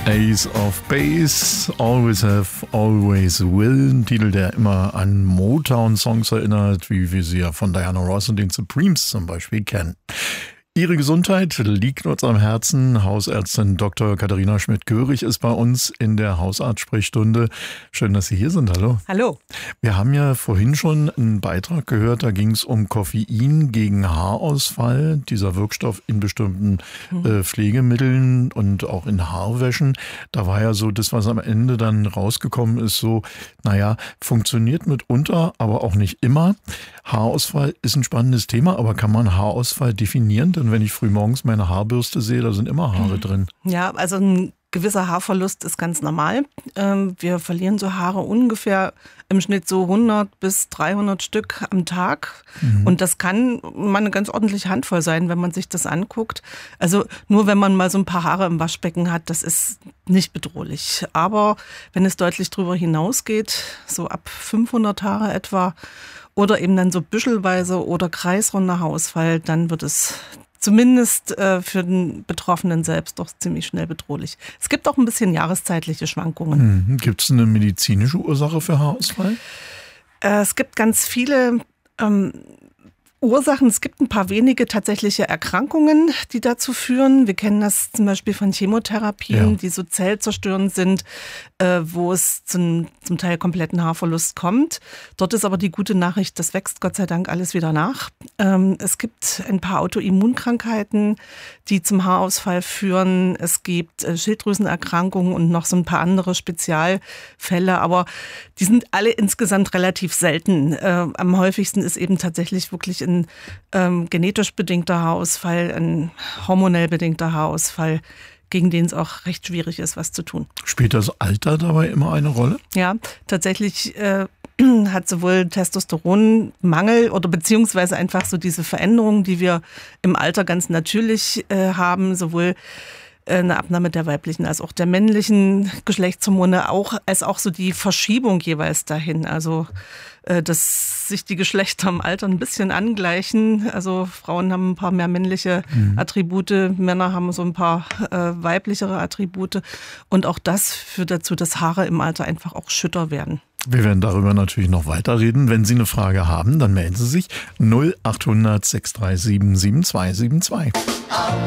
Ace of Base, Always Have, Always Will. Ein Titel, der immer an Motown-Songs erinnert, wie wir sie ja von Diana Ross und den Supremes zum Beispiel kennen. Ihre Gesundheit liegt uns am Herzen. Hausärztin Dr. Katharina Schmidt-Görig ist bei uns in der Hausarzt-Sprechstunde. Schön, dass Sie hier sind. Hallo. Hallo. Wir haben ja vorhin schon einen Beitrag gehört, da ging es um Koffein gegen Haarausfall, dieser Wirkstoff in bestimmten Pflegemitteln und auch in Haarwäschen. Da war ja so das, was am Ende dann rausgekommen ist, so, funktioniert mitunter, aber auch nicht immer. Haarausfall ist ein spannendes Thema, aber kann man Haarausfall definieren? Denn wenn ich früh morgens meine Haarbürste sehe, da sind immer Haare drin. Ja, also ein gewisser Haarverlust ist ganz normal. Wir verlieren so Haare ungefähr im Schnitt so 100 bis 300 Stück am Tag. Und das kann mal eine ganz ordentliche Handvoll sein, wenn man sich das anguckt. Also nur wenn man mal so ein paar Haare im Waschbecken hat, das ist nicht bedrohlich. Aber wenn es deutlich drüber hinausgeht, so ab 500 Haare etwa, oder eben dann so büschelweise oder kreisrunder Haarausfall, dann wird es zumindest für den Betroffenen selbst doch ziemlich schnell bedrohlich. Es gibt auch ein bisschen jahreszeitliche Schwankungen. Gibt es eine medizinische Ursache für Haarausfall? Es gibt ganz viele Ursachen. Es gibt ein paar wenige tatsächliche Erkrankungen, die dazu führen. Wir kennen das zum Beispiel von Chemotherapien, die so zellzerstörend sind, wo es zum Teil kompletten Haarverlust kommt. Dort ist aber die gute Nachricht, das wächst Gott sei Dank alles wieder nach. Es gibt ein paar Autoimmunkrankheiten, die zum Haarausfall führen. Es gibt Schilddrüsenerkrankungen und noch so ein paar andere Spezialfälle, aber die sind alle insgesamt relativ selten. Am häufigsten ist eben tatsächlich wirklich ein genetisch bedingter Haarausfall, ein hormonell bedingter Haarausfall, gegen den es auch recht schwierig ist, was zu tun. Spielt das Alter dabei immer eine Rolle? Ja, tatsächlich hat sowohl Testosteronmangel oder beziehungsweise einfach so diese Veränderungen, die wir im Alter ganz natürlich haben, sowohl eine Abnahme der weiblichen als auch der männlichen Geschlechtshormone, als auch so die Verschiebung jeweils dahin. Also dass sich die Geschlechter im Alter ein bisschen angleichen. Also Frauen haben ein paar mehr männliche Attribute, Männer haben so ein paar weiblichere Attribute. Und auch das führt dazu, dass Haare im Alter einfach auch schütter werden. Wir werden darüber natürlich noch weiterreden. Wenn Sie eine Frage haben, dann melden Sie sich 0800 637 7272.